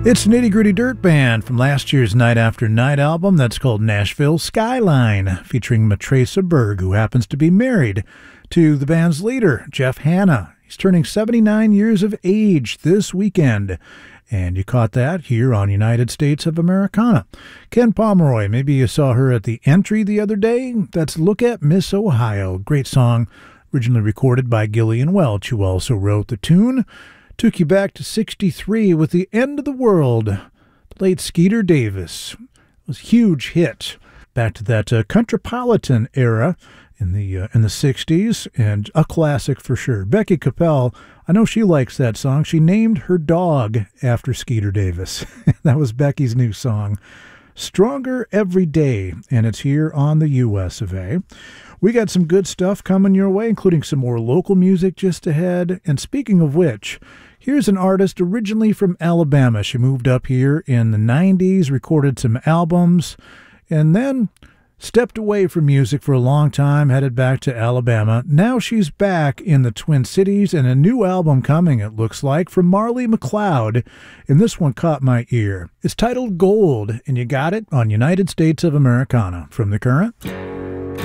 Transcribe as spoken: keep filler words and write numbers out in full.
It's Nitty Gritty Dirt Band from last year's Night After Night album that's called Nashville Skyline, featuring Matresa Berg, who happens to be married to the band's leader, Jeff Hanna. He's turning seventy-nine years of age this weekend, and you caught that here on United States of Americana. Ken Pomeroy, maybe you saw her at the entry the other day. That's Look at Miss Ohio. Great song, originally recorded by Gillian Welch, who also wrote the tune. Took you back to sixty-three with The End of the World. The late Skeeter Davis. It was a huge hit. Back to that uh, Countrypolitan era in the uh, in the sixties, and a classic for sure. Becky Capel, I know she likes that song. She named her dog after Skeeter Davis. That was Becky's new song, Stronger Every Day, and it's here on the U S of A. We got some good stuff coming your way, including some more local music just ahead. And speaking of which, here's an artist originally from Alabama. She moved up here in the nineties, recorded some albums, and then stepped away from music for a long time, headed back to Alabama. Now she's back in the Twin Cities, and a new album coming, it looks like, from Marley McLeod, and this one caught my ear. It's titled Gold, and you got it on United States of Americana from The Current.